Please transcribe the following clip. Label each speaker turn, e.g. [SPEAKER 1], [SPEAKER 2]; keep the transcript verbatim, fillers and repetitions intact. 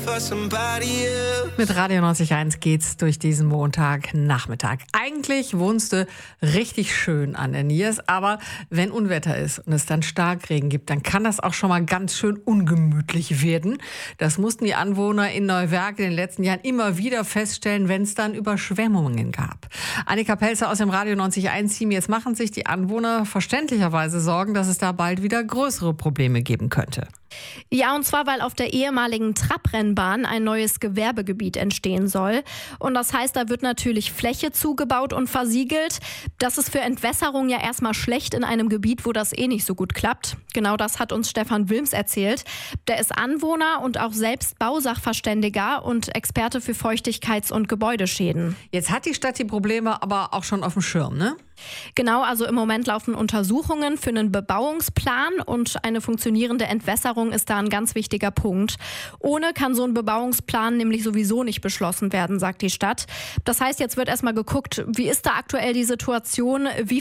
[SPEAKER 1] Mit Radio neunzig Komma eins geht's durch diesen Montagnachmittag. Eigentlich wohnst du richtig schön an der Niers, aber wenn Unwetter ist und es dann Starkregen gibt, dann kann das auch schon mal ganz schön ungemütlich werden. Das mussten die Anwohner in Neuwerk in den letzten Jahren immer wieder feststellen, wenn es dann Überschwemmungen gab. Annika Pelzer aus dem Radio neunzig Komma eins Team. Jetzt machen sich die Anwohner verständlicherweise Sorgen, dass es da bald wieder größere Probleme geben könnte.
[SPEAKER 2] Ja, und zwar, weil auf der ehemaligen Trabrennbahn ein neues Gewerbegebiet entstehen soll. Und das heißt, da wird natürlich Fläche zugebaut und versiegelt. Das ist für Entwässerung ja erstmal schlecht in einem Gebiet, wo das eh nicht so gut klappt. Genau das hat uns Stefan Wilms erzählt. Der ist Anwohner und auch selbst Bausachverständiger und Experte für Feuchtigkeits- und Gebäudeschäden.
[SPEAKER 1] Jetzt hat die Stadt die Probleme aber auch schon auf dem Schirm, ne?
[SPEAKER 2] Genau, also im Moment laufen Untersuchungen für einen Bebauungsplan und eine funktionierende Entwässerung ist da ein ganz wichtiger Punkt. Ohne kann so ein Bebauungsplan nämlich sowieso nicht beschlossen werden, sagt die Stadt. Das heißt, jetzt wird erstmal geguckt, wie ist da aktuell die Situation, wie